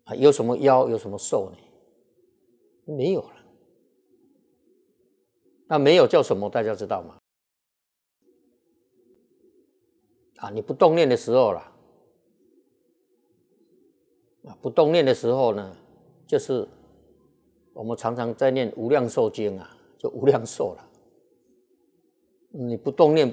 有什么妖，有什么寿呢？没有了。那没有叫什么？大家知道吗？你不动念的时候啦，不动念的时候呢，就是我们常常在念无量寿经啊，就无量寿了。你不动念